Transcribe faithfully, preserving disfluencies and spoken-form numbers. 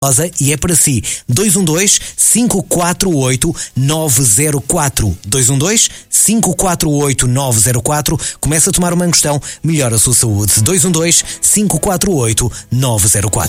e é para si. dois um dois, cinco quatro oito, nove zero quatro. dois um dois, cinco quatro oito, nove zero quatro. Começa a tomar uma Angostão, melhora a sua saúde. dois um dois, cinco quatro oito, nove zero quatro.